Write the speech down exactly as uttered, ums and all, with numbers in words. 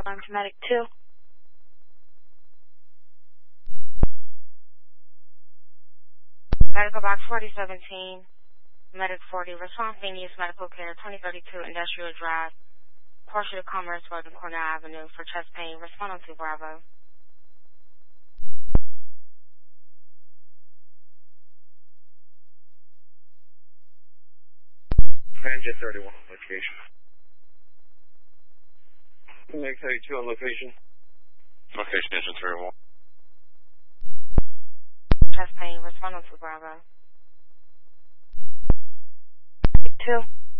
fire alarm to Medic two. Medical Box forty seventeen, Medic forty, response being used medical care, twenty thirty-two Industrial Drive, Portia de Commerce Road and Cornell Avenue for chest pain. Respond on to Bravo. Engine thirty-one location. Make thirty-two on location. Location engine thirty-one. Chest pain. Respond on to Bravo. two.